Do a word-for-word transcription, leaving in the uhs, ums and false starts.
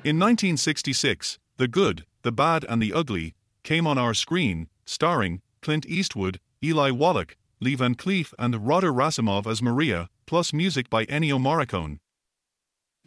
In nineteen sixty-six, The Good, the Bad and the Ugly came on our screen, starring Clint Eastwood, Eli Wallach, Lee Van Cleef and Rodder Rasimov as Maria, plus music by Ennio Morricone.